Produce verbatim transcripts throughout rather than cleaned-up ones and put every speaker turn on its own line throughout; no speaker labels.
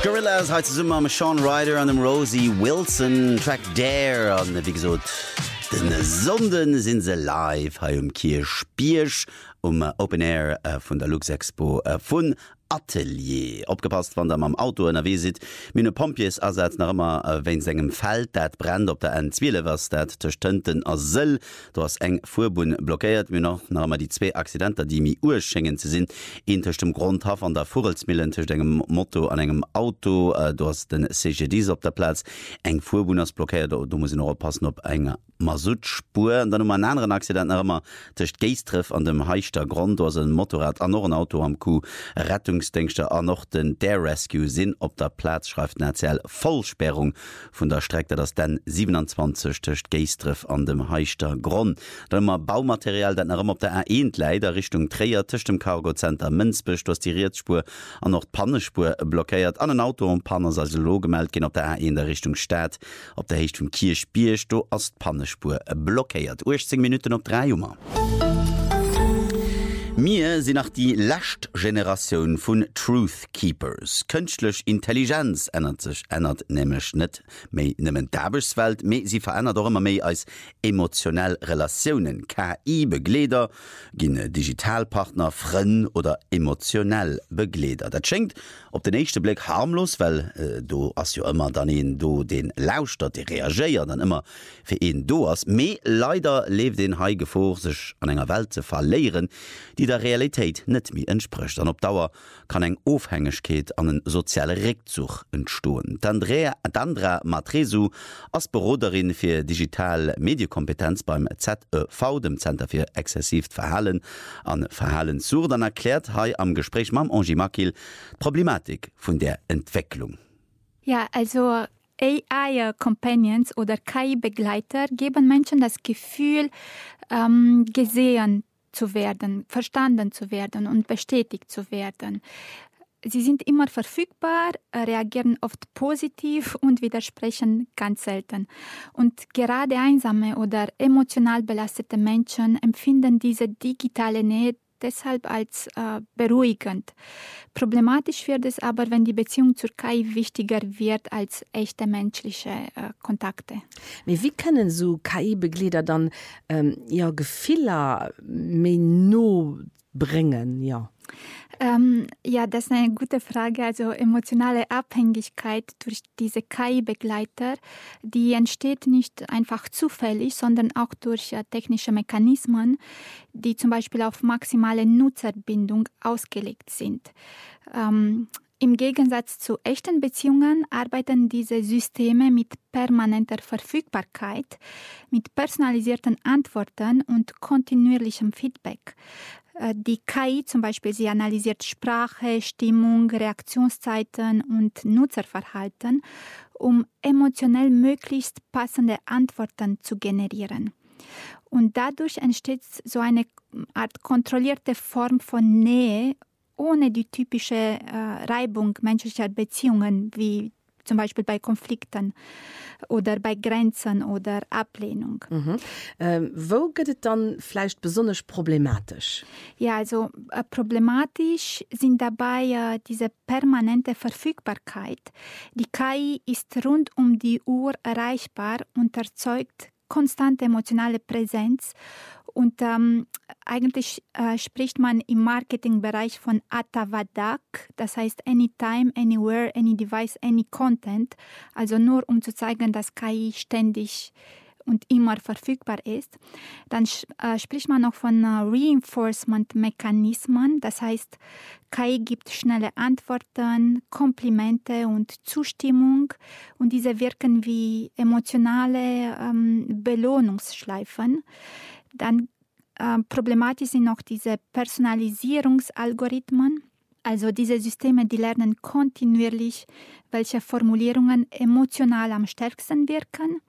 Gorillaz heute Summer mit Sean Ryder an dem Rosie Wilson Track Dare an wie gesagt den Sonden sind sie live hier im Kirch Biersch um uh, Open Air uh, von der Lux Expo uh, von Atelier. Abgepasst, wann der am Auto in der Visit. Meine Pompiers ersetzt noch immer, äh, wenn es engem Feld, dat brennt, ob der ein Zwiele was, dat zerstönten als Sill. Du hast eng Fuhrbun blockiert. Wir noch, noch immer die zwei Accidenten, die mir urschenken zu sind. In dem Grundhafen an der Vogelsmillen, zwischen engem Motto an engem Auto. Äh, du hast den C G D auf der Platz. Eng Fuhrbun ist blockiert. Du, du musst noch aufpassen, ob eng Masutspur. Und dann noch mal einen anderen Accident, noch immer zwischen Geistreff an dem heichter Grund. Du hast ein Motorrad an noch ein Auto am Kuh. Rettung Denkste an noch den Dare Rescue sinn op der Platz schreibt erzähl Vollsperrung vun der Strecke das den siebenundzwanzig töcht Geistreff an dem heichter Grund. Dann immer Baumaterial dann herum op der A eins leider Richtung Träger Tisch dem Cargo Center Münzbisch das die Rietspur an noch Pannespur blockiert an ein Auto und Panner lo gemeldet gehen op der A eins in der Richtung Stadt op der Richtung Kirch Biersch du hast Pannespur blockiert. achtzehn Minuten op drei Uhr. Mir sind nach die Lastgeneration von Truth Keepers. Künstliche Intelligenz ändert sich, ändert nämlich nicht mehr in der Arbeitswelt, sie verändert auch immer mehr als emotionelle Relationen. K I-Begleiter, gehen Digitalpartner, Freunde oder emotionell Begleiter. Das schenkt auf den nächsten Blick harmlos, weil äh, du hast ja immer dann ihn, du den lauscht, der reagiert dann immer für ihn du hast. Mehr leider lebt den Hai vor, sich an einer Welt zu verlieren, die der Realität net mir entspricht. An op Dauer kann eng Aufhängigkeit an den soziale Rückzug entstehen. D'Andra Matresu als Beraterin für digital Medienkompetenz beim Z E V, dem Center für exzessiv Verhalten an Verhaltensucht, dann erklärt Hai am Gespräch mit Angie Makil Problematik von der Entwicklung.
Ja, also A I-Companions oder K I-Begleiter geben Menschen das Gefühl, ähm, gesehen zu werden, verstanden zu werden und bestätigt zu werden. Sie sind immer verfügbar, reagieren oft positiv und widersprechen ganz selten. Und gerade einsame oder emotional belastete Menschen empfinden diese digitale Nähe deshalb als äh, beruhigend. Problematisch wird es aber, wenn die Beziehung zur K I wichtiger wird als echte menschliche äh, Kontakte.
Wie können so K I-Begleiter dann ähm, ja, Gefühle no bringen? Ja.
Ähm, ja, das ist eine gute Frage. Also emotionale Abhängigkeit durch diese K I-Begleiter, die entsteht nicht einfach zufällig, sondern auch durch äh, technische Mechanismen, die zum Beispiel auf maximale Nutzerbindung ausgelegt sind. Ähm, Im Gegensatz zu echten Beziehungen arbeiten diese Systeme mit permanenter Verfügbarkeit, mit personalisierten Antworten und kontinuierlichem Feedback. Die K I zum Beispiel, sie analysiert Sprache, Stimmung, Reaktionszeiten und Nutzerverhalten, um emotionell möglichst passende Antworten zu generieren. Und dadurch entsteht so eine Art kontrollierte Form von Nähe, ohne die typische äh, Reibung menschlicher Beziehungen, wie zum Beispiel bei Konflikten oder bei Grenzen oder Ablehnung.
Mhm. Ähm, wo geht es dann vielleicht besonders problematisch?
Ja, also äh, problematisch sind dabei äh, diese permanente Verfügbarkeit. Die K I ist rund um die Uhr erreichbar und erzeugt konstante emotionale Präsenz. Und ähm, eigentlich äh, spricht man im Marketingbereich von Atavadak, das heißt Anytime, Anywhere, Any Device, Any Content. Also nur um zu zeigen, dass K I ständig und immer verfügbar ist. Dann äh, spricht man noch von äh, Reinforcement-Mechanismen, das heißt K I gibt schnelle Antworten, Komplimente und Zustimmung und diese wirken wie emotionale ähm, Belohnungsschleifen. Dann äh, problematisch sind noch diese Personalisierungsalgorithmen. Also diese Systeme, die lernen kontinuierlich, welche Formulierungen emotional am stärksten wirken.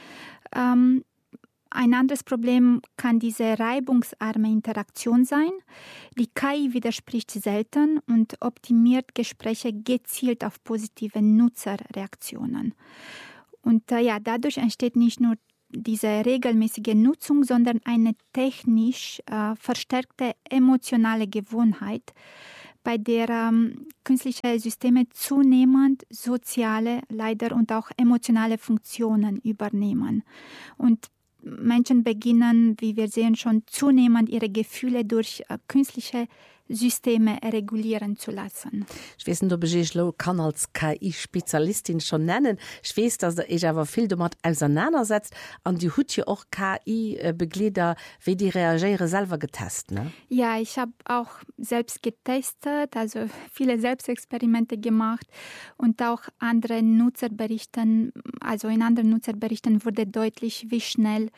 Ähm, ein anderes Problem kann diese reibungsarme Interaktion sein. Die K I widerspricht selten und optimiert Gespräche gezielt auf positive Nutzerreaktionen. Und äh, ja, dadurch entsteht nicht nur diese regelmäßige Nutzung, sondern eine technisch äh, verstärkte emotionale Gewohnheit, bei der ähm, künstliche Systeme zunehmend soziale, leider und auch emotionale Funktionen übernehmen. Und Menschen beginnen, wie wir sehen, schon zunehmend ihre Gefühle durch äh, künstliche Systeme regulieren zu lassen.
Ich weiß nicht, ob ich lo kann als K I-Spezialistin schon nennen. Ich weiß, dass ich aber viel damit auseinandersetzt. Und die hat ja auch K I-Beglieder, wie die reagieren, selber getestet, ne?
Ja, ich habe auch selbst getestet, also viele Selbstexperimente gemacht und auch andere Nutzer berichten, also in anderen Nutzerberichten wurde deutlich, wie schnell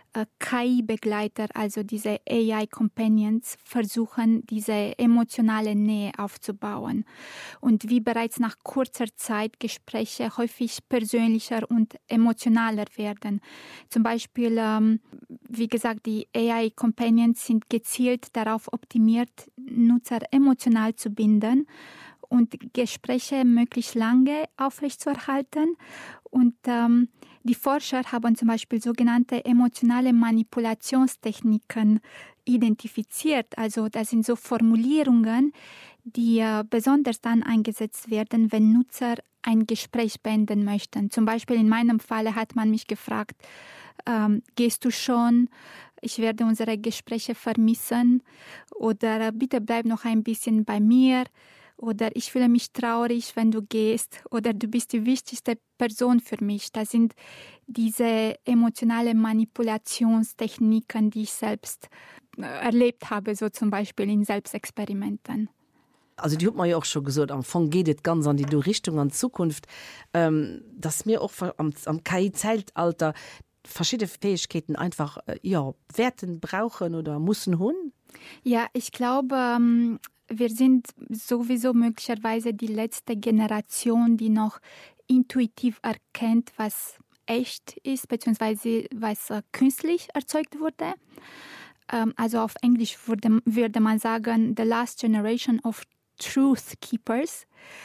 K I-Begleiter, also diese A I-Companions, versuchen, diese emotionale Nähe aufzubauen. Und wie bereits nach kurzer Zeit Gespräche häufig persönlicher und emotionaler werden. Zum Beispiel, ähm, wie gesagt, die A I-Companions sind gezielt darauf optimiert, Nutzer emotional zu binden und Gespräche möglichst lange aufrechtzuerhalten. Und ähm, die Forscher haben zum Beispiel sogenannte emotionale Manipulationstechniken identifiziert. Also das sind so Formulierungen, die äh, besonders dann eingesetzt werden, wenn Nutzer ein Gespräch beenden möchten. Zum Beispiel in meinem Falle hat man mich gefragt, ähm, gehst du schon? Ich werde unsere Gespräche vermissen. Oder bitte bleib noch ein bisschen bei mir. Oder ich fühle mich traurig, wenn du gehst. Oder du bist die wichtigste Person für mich. Das sind diese emotionale Manipulationstechniken, die ich selbst erlebt habe, so zum Beispiel in Selbstexperimenten.
Also die hat man ja auch schon gesagt, am Anfang geht es ganz an die Richtung an Zukunft, ähm, dass mir auch am, am K I-Zeitalter verschiedene Fähigkeiten einfach äh, ja, Werten brauchen oder müssen haben.
Ja, ich glaube, ähm, wir sind sowieso möglicherweise die letzte Generation, die noch intuitiv erkennt, was echt ist, beziehungsweise was äh, künstlich erzeugt wurde. Ähm, also auf Englisch würde, würde man sagen, the last generation of truth keepers.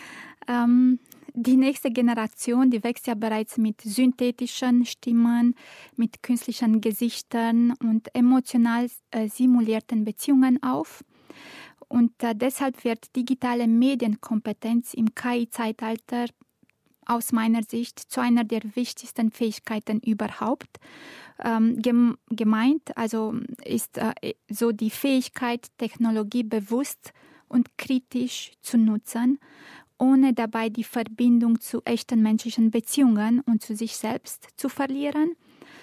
Ähm, die nächste Generation, die wächst ja bereits mit synthetischen Stimmen, mit künstlichen Gesichtern und emotional äh, simulierten Beziehungen auf. Und äh, deshalb wird digitale Medienkompetenz im K I-Zeitalter aus meiner Sicht zu einer der wichtigsten Fähigkeiten überhaupt. Ähm, gem- gemeint also ist äh, so die Fähigkeit, Technologie bewusst und kritisch zu nutzen, ohne dabei die Verbindung zu echten menschlichen Beziehungen und zu sich selbst zu verlieren.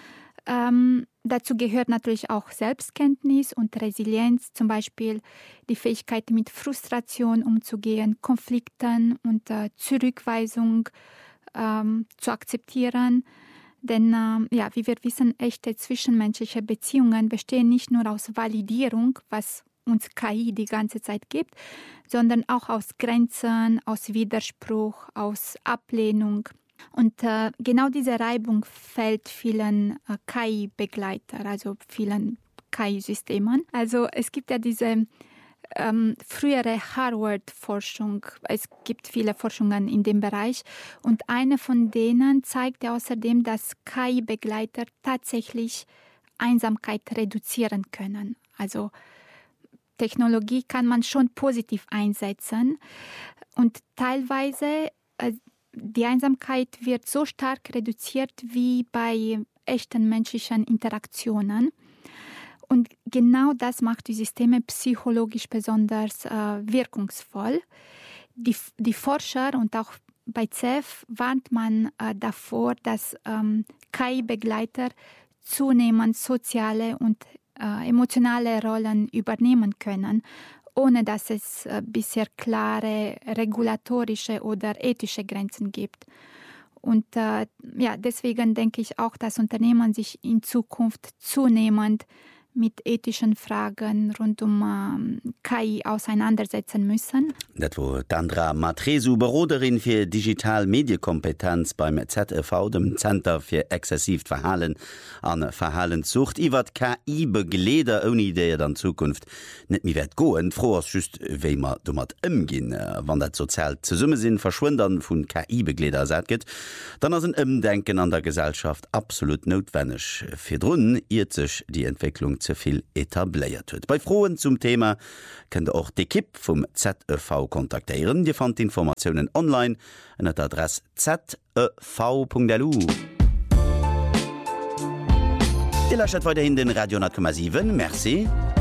Ähm, dazu gehört natürlich auch Selbstkenntnis und Resilienz, zum Beispiel die Fähigkeit, mit Frustration umzugehen, Konflikten und äh, Zurückweisung ähm, zu akzeptieren. Denn, äh, ja, wie wir wissen, echte zwischenmenschliche Beziehungen bestehen nicht nur aus Validierung, was uns K I die ganze Zeit gibt, sondern auch aus Grenzen, aus Widerspruch, aus Ablehnung. Und äh, genau diese Reibung fällt vielen äh, K I-Begleitern, also vielen K I-Systemen. Also es gibt ja diese ähm, frühere Harvard-Forschung, es gibt viele Forschungen in dem Bereich und eine von denen zeigt ja außerdem, dass K I-Begleiter tatsächlich Einsamkeit reduzieren können. Also Technologie kann man schon positiv einsetzen und teilweise äh, die Einsamkeit wird so stark reduziert wie bei echten menschlichen Interaktionen. Und genau das macht die Systeme psychologisch besonders äh, wirkungsvoll. Die, die Forscher und auch bei Z E F warnt man äh, davor, dass ähm, K I-Begleiter zunehmend soziale und äh, emotionale Rollen übernehmen können, ohne dass es äh, bisher klare regulatorische oder ethische Grenzen gibt. Und äh, ja, deswegen denke ich auch, dass Unternehmen sich in Zukunft zunehmend mit ethischen Fragen rund um ähm, K I auseinandersetzen müssen.
Das war Dandra Matresu, Beroderin für Digital-Mediekompetenz beim Z E V, dem Center für exzessiv Verhalten an Verhaltenssucht. Iwer K I-Begleder ohne Idee dann Zukunft nicht mehr wird gehen. Froh ist just, wie man damit umgehen, wenn das sozial zusammen sind, verschwinden von K I-Begleder sagt, dann ist ein Umdenken an der Gesellschaft absolut notwendig. Für drunten irrt sich die Entwicklung zuviel etabliert huet. Bei Froen zum Thema könnt ihr auch d'Equipe vom Z E V kontaktieren. Ihr fand Informationen online an der Adresse z e v punkt l u. Ihr lasst weiterhin den Radio neun Komma sieben. Merci.